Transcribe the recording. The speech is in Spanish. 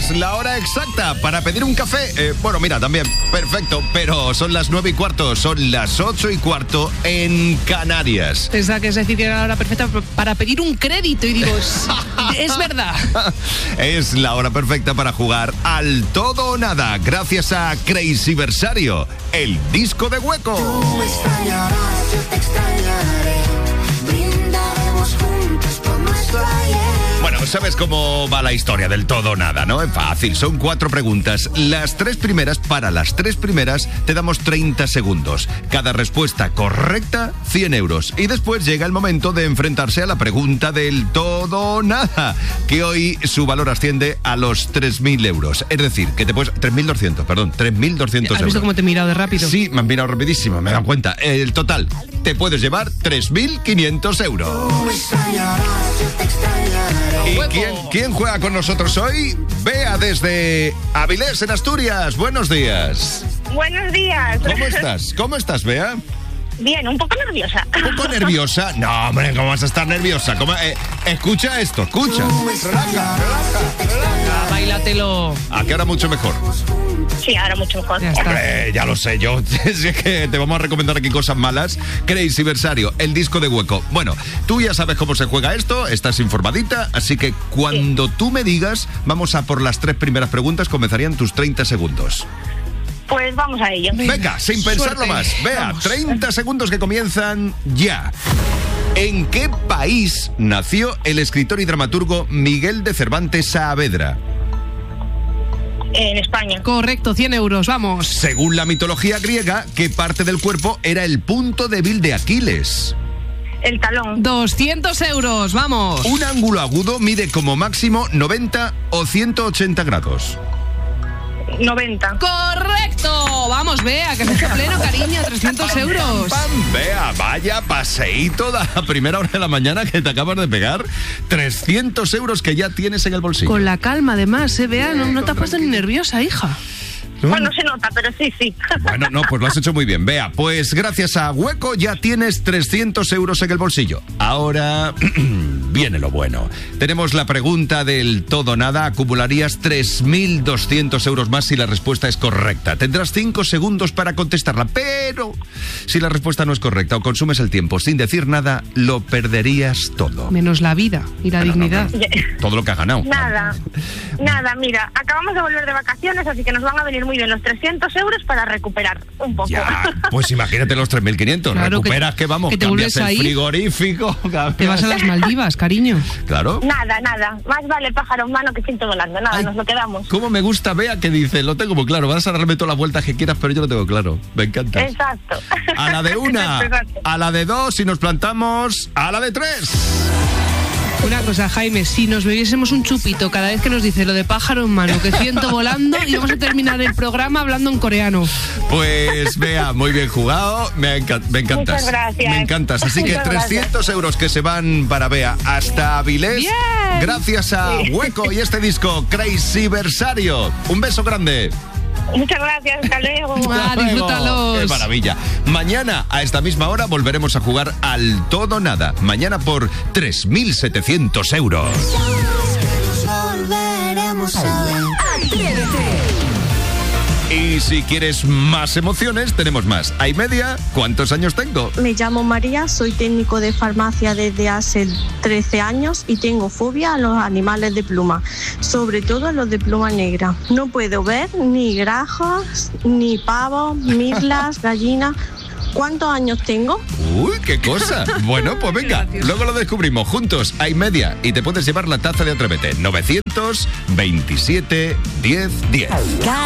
Es la hora exacta para pedir un café. Bueno, mira, también, perfecto, pero son las 9:15, son las 8:15 en Canarias. Pensaba que es decir que era la hora perfecta para pedir un crédito y digo, es verdad. Es la hora perfecta para jugar al todo o nada, gracias a Crazyversario, el disco de Hueco. Tú me extrañarás, yo te extrañaré. Brindaremos juntos por nuestro ayer. Bueno, sabes cómo va la historia del todo o nada, ¿no? Es fácil, son 4 preguntas. Para las tres primeras te damos 30 segundos. Cada respuesta correcta, 100 euros. Y después llega el momento de enfrentarse a la pregunta del todo o nada, que hoy su valor asciende a los 3.000 euros. Es decir, que te puedes... 3.200, perdón, 3.200 euros. ¿Has visto cómo te he mirado de rápido? Sí, me han mirado rapidísimo, me he dado cuenta. El total, te puedes llevar 3.500 euros. Tú me extrañarás, yo te extrañaré. ¿Y quién juega con nosotros hoy? Bea desde Avilés, en Asturias. Buenos días. Buenos días. ¿Cómo estás, Bea? Bien, un poco nerviosa. ¿Un poco nerviosa? No, hombre, ¿cómo vas a estar nerviosa? Escucha esto, escucha. Relaja. Báilatelo. ¿A qué hora mucho mejor? Sí, ahora mucho mejor. Ya está. Hombre, ya lo sé yo. Es que te vamos a recomendar aquí cosas malas. Crazyversario, el disco de Hueco. Bueno, tú ya sabes cómo se juega esto, estás informadita, así que cuando tú me digas, vamos a por las 3 primeras preguntas, comenzarían tus 30 segundos. Pues vamos a ello. Venga, sin pensarlo Suerte. más. Vea, Vamos. 30 segundos que comienzan ya. ¿En qué país nació el escritor y dramaturgo Miguel de Cervantes Saavedra? En España. Correcto, 100 euros, vamos. Según la mitología griega, ¿qué parte del cuerpo era el punto débil de Aquiles? El talón. 200 euros, vamos. Un ángulo agudo mide como máximo 90 o 180 grados. 90. Correcto. Vamos, Bea, que se hecho pleno, cariño, 300 euros. ¡Pam! Vea, vaya paseíto de la primera hora de la mañana que te acabas de pegar. 300 euros que ya tienes en el bolsillo. Con la calma, además, Bea, no te has puesto ni nerviosa, hija. Bueno, se nota, pero sí. Bueno, no, pues lo has hecho muy bien. Vea, pues gracias a Hueco ya tienes 300 euros en el bolsillo. Ahora viene lo bueno. Tenemos la pregunta del todo nada. Acumularías 3.200 euros más si la respuesta es correcta. Tendrás 5 segundos para contestarla, pero si la respuesta no es correcta o consumes el tiempo sin decir nada, lo perderías todo. Menos la vida y la dignidad. Todo lo que has ganado. Nada, mira, acabamos de volver de vacaciones, así que nos van a venir muy bien los 300 euros para recuperar un poco. Ya, pues imagínate los 3.500. Claro, recuperas que vamos, que te cambias vuelves el a ir. frigorífico. Te vas a las Maldivas, cariño. Claro. Nada. Más vale pájaro en mano que ciento volando. Nada, Ay, nos lo quedamos. Cómo me gusta, Bea, que dice, lo tengo muy claro, vas a darme todas las vueltas que quieras, pero yo lo tengo claro. Me encanta. Exacto. A la de una, Exacto. a la de 2 y nos plantamos a la de 3. Una cosa, Jaime, si nos bebiésemos un chupito cada vez que nos dice lo de pájaro en mano, que ciento volando, y vamos a terminar el programa hablando en coreano. Pues Bea, muy bien jugado, me encantas. Muchas gracias. Me encantas, así que Muchas 300 euros que se van para Bea hasta Avilés. Bien. Gracias a Hueco y este disco Crazyversario. Un beso grande. Muchas gracias, hasta luego. Ah, disfrútalos. ¡Qué maravilla! Mañana, a esta misma hora, volveremos a jugar al todo nada. Mañana por 3.700 euros. Nos volveremos a ver. Y si quieres más emociones, tenemos más. ¿Hay media? ¿Cuántos años tengo? Me llamo María, soy técnico de farmacia desde hace 13 años y tengo fobia a los animales de pluma, sobre todo a los de pluma negra. No puedo ver ni granjas, ni pavos, mirlas, gallinas. ¿Cuántos años tengo? ¡Uy, qué cosa! Bueno, pues venga, luego lo descubrimos. Juntos, hay media. Y te puedes llevar la taza de Atrévete. 927 10 10.